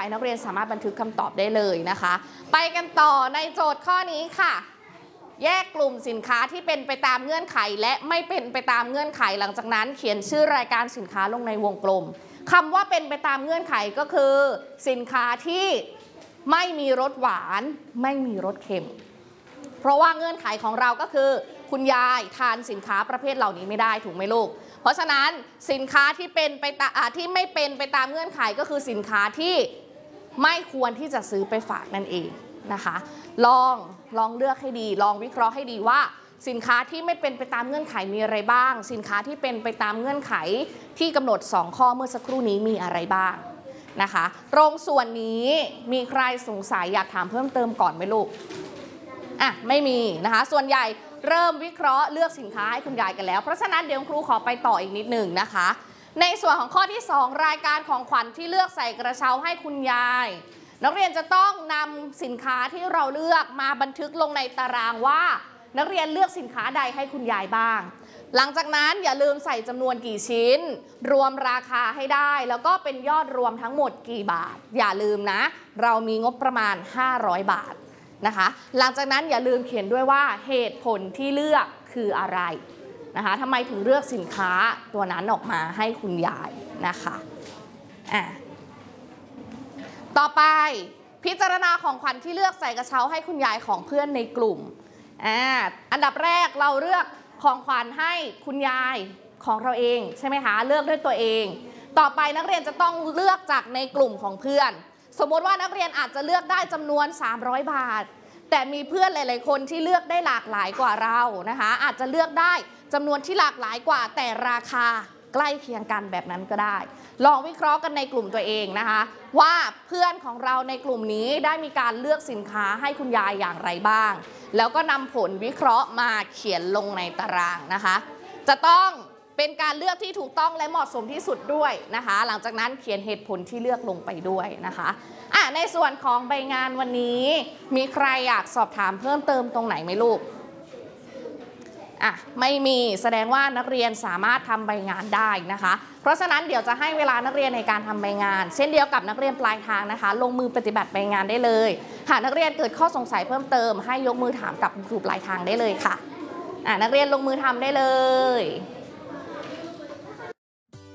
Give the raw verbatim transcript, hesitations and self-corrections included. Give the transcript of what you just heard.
นักเรียนสามารถบันทึกคำตอบได้เลยนะคะไปกันต่อในโจทย์ข้อนี้ค่ะแยกกลุ่มสินค้าที่เป็นไปตามเงื่อนไขและไม่เป็นไปตามเงื่อนไขหลังจากนั้นเขียนชื่อรายการสินค้าลงในวงกลมคำว่าเป็นไปตามเงื่อนไขก็คือสินค้าที่ไม่มีรสหวานไม่มีรสเค็มเพราะว่าเงื่อนไขของเราก็คือคุณยายทานสินค้าประเภทเหล่านี้ไม่ได้ถูกไหมลูกเพราะฉะนั้นสินค้าที่เป็นไปตามที่ไม่เป็นไปตามเงื่อนไขก็คือสินค้าที่ไม่ควรที่จะซื้อไปฝากนั่นเองนะคะลองลองเลือกให้ดีลองวิเคราะห์ให้ดีว่าสินค้าที่ไม่เป็นไปตามเงื่อนไขมีอะไรบ้างสินค้าที่เป็นไปตามเงื่อนไขที่กำหนดสองข้อเมื่อสักครู่นี้มีอะไรบ้างนะคะตรงส่วนนี้มีใครสงสัยอยากถามเพิ่มเติมก่อนไหมลูกอ่ะไม่มีนะคะส่วนใหญ่เริ่มวิเคราะห์เลือกสินค้าให้คุณยายกันแล้วเพราะฉะนั้นเดี๋ยวครูขอไปต่ออีกนิดหนึ่งนะคะในส่วนของข้อที่สองรายการของขวัญที่เลือกใส่กระเช้าให้คุณยายนักเรียนจะต้องนำสินค้าที่เราเลือกมาบันทึกลงในตารางว่านักเรียนเลือกสินค้าใดให้คุณยายบ้างหลังจากนั้นอย่าลืมใส่จำนวนกี่ชิ้นรวมราคาให้ได้แล้วก็เป็นยอดรวมทั้งหมดกี่บาทอย่าลืมนะเรามีงบประมาณห้าร้อยบาทนะคะหลังจากนั้นอย่าลืมเขียนด้วยว่าเหตุผลที่เลือกคืออะไรนะคะทำไมถึงเลือกสินค้าตัวนั้นออกมาให้คุณยายนะคะอ่ะต่อไปพิจารณาของขวัญที่เลือกใส่กระเช้าให้คุณยายของเพื่อนในกลุ่มอ่าอันดับแรกเราเลือกของขวัญให้คุณยายของเราเองใช่ไหมคะเลือกด้วยตัวเองต่อไปนักเรียนจะต้องเลือกจากในกลุ่มของเพื่อนสมมติว่านักเรียนอาจจะเลือกได้จำนวนสามร้อยบาทแต่มีเพื่อนหลายๆคนที่เลือกได้หลากหลายกว่าเรานะคะอาจจะเลือกได้จำนวนที่หลากหลายกว่าแต่ราคาใกล้เคียงกันแบบนั้นก็ได้ลองวิเคราะห์กันในกลุ่มตัวเองนะคะว่าเพื่อนของเราในกลุ่มนี้ได้มีการเลือกสินค้าให้คุณยายอย่างไรบ้างแล้วก็นำผลวิเคราะห์มาเขียนลงในตารางนะคะจะต้องเป็นการเลือกที่ถูกต้องและเหมาะสมที่สุดด้วยนะคะหลังจากนั้นเขียนเหตุผลที่เลือกลงไปด้วยนะคะอ่ะในส่วนของใบงานวันนี้มีใครอยากสอบถามเพิ่มเติมตรงไหนไหมลูกอ่ะไม่มีแสดงว่านักเรียนสามารถทำใบงานได้นะคะเพราะฉะนั้นเดี๋ยวจะให้เวลานักเรียนในการทำใบงานเช่นเดียวกับนักเรียนปลายทางนะคะลงมือปฏิบัติใบงานได้เลยหากนักเรียนเกิดข้อสงสัยเพิ่มเติมให้ยกมือถามกับครูปลายทางได้เลยค่ะอ่ะนักเรียนลงมือทำได้เลย